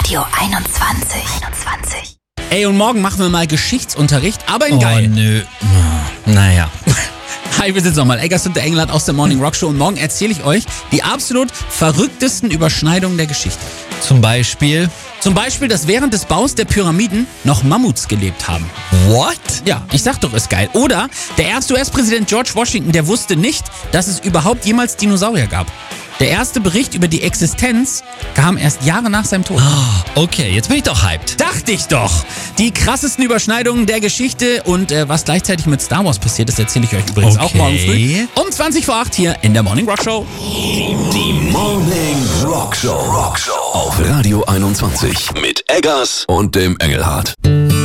Radio 21. Ey, und morgen machen wir mal Geschichtsunterricht, aber in geil. Oh, nö. Naja. Hi, wir sind nochmal Eggers und der Engelhardt aus der Morning Rock Show und morgen erzähle ich euch die absolut verrücktesten Überschneidungen der Geschichte. Zum Beispiel? Zum Beispiel, dass während des Baus der Pyramiden noch Mammuts gelebt haben. What? Ja, ich sag doch, ist geil. Oder der erste US-Präsident George Washington, der wusste nicht, dass es überhaupt jemals Dinosaurier gab. Der erste Bericht über die Existenz kam erst Jahre nach seinem Tod. Okay, jetzt bin ich doch hyped. Dachte ich doch. Die krassesten Überschneidungen der Geschichte und was gleichzeitig mit Star Wars passiert ist, erzähle ich euch übrigens auch morgen früh. Um 20 vor 8 hier in der Morning Rock Show. Die Morning Rock Show. Auf Radio 21 mit Eggers und dem Engelhardt.